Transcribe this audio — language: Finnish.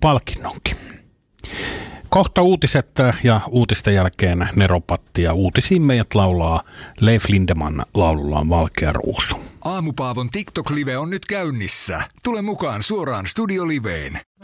palkinnonkin. Kohta uutiset ja uutisten jälkeen Neropatti ja uutisiin meidät laulaa Leif Lindeman laulullaan Valkea ruusu. Aamupaavon TikTok-live on nyt käynnissä. Tule mukaan suoraan Studio Liveen.